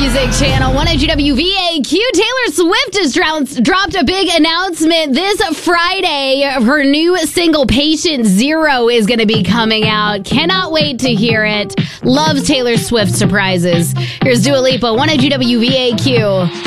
Music Channel 100 WVAQ. Taylor Swift has dropped a big announcement this Friday. Her new single, Patient Zero, is going to be coming out. Cannot wait to hear it. Loves Taylor Swift surprises. Here's Dua Lipa, 100 WVAQ.